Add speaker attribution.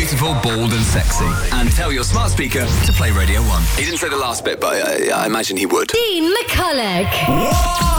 Speaker 1: beautiful, bold and sexy. And tell your smart speaker to play Radio 1. He didn't say the last bit, but I imagine he would.
Speaker 2: Dean McCulloch.
Speaker 1: Whoa!